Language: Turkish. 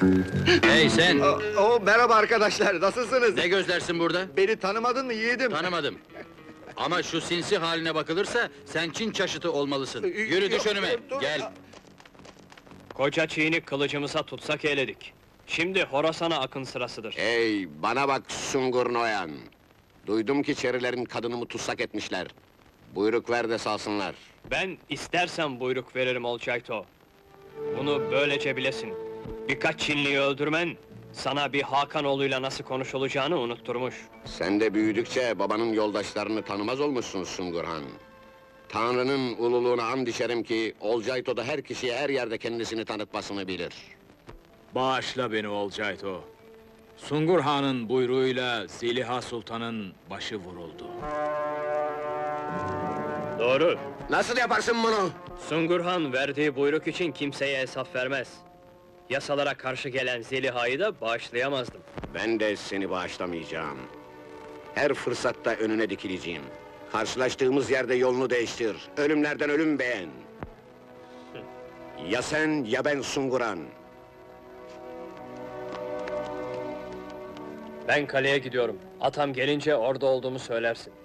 Hey sen! Merhaba arkadaşlar, nasılsınız? Ne gözlersin burada? Beni tanımadın mı yiğidim? Tanımadım. Ama şu sinsi haline bakılırsa, sen Çin çaşıtı olmalısın. Yürü düş önüme, gel! Koca Çiğ'ni kılıcımıza tutsak eyledik. Şimdi Horasan'a akın sırasıdır. Hey, bana bak Sungur Noyan! Duydum ki Çerilerin kadınımı tutsak etmişler. Buyruk ver de salsınlar. Ben istersen buyruk veririm Olcayto. Bunu böylece bilesin. Birkaç Çinliyi öldürmen, sana bir Hakanoğlu'yla nasıl konuşulacağını unutturmuş. Sen de büyüdükçe babanın yoldaşlarını tanımaz olmuşsun Sungur Han. Tanrı'nın ululuğuna and içerim ki, Olcayto'da her kişiye her yerde kendisini tanıtmasını bilir. Bağışla beni Olcayto. Sungur Han'ın buyruğuyla Zeliha Sultan'ın başı vuruldu. Doğru. Nasıl yaparsın bunu? Sungur Han verdiği buyruk için kimseye hesap vermez. Yasalara karşı gelen Zeliha'yı da bağışlayamazdım. Ben de seni bağışlamayacağım. Her fırsatta önüne dikileceğim. Karşılaştığımız yerde yolunu değiştir. Ölümlerden ölüm beğen. Ya sen ya ben Sunguran. Ben kaleye gidiyorum. Atam gelince orada olduğumu söylersin.